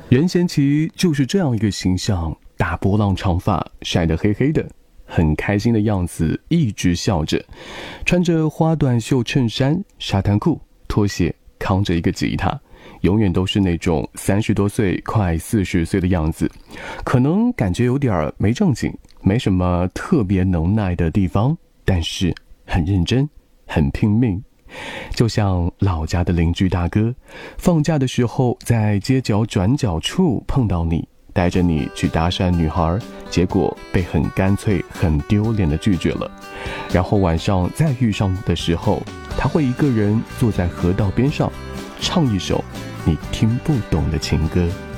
任贤齐就是这样一个形象，大波浪长发，晒得黑黑的，很开心的样子，一直笑着，穿着花短袖衬衫、沙滩裤、拖鞋，扛着一个吉他，永远都是那种30多岁快40岁的样子，可能感觉有点没正经，没什么特别能耐的地方，但是很认真，很拼命。就像老家的邻居大哥，放假的时候在街角转角处碰到你，带着你去搭讪女孩，结果被很干脆很丢脸的拒绝了。然后晚上再遇上的时候，他会一个人坐在河道边上，唱一首你听不懂的情歌。